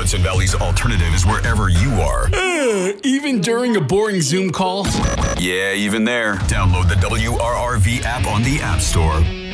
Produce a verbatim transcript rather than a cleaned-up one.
Hudson Valley's alternative is wherever you are. Uh, even during a boring Zoom call? Yeah, even there. Download the W R R V app on the App Store.